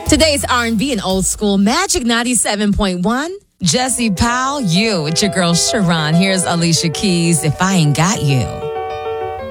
Today's R&B and old school Magic 97.1. Jesse Powell, you. It's your girl Sharon. Here's Alicia Keys, If I Ain't Got You.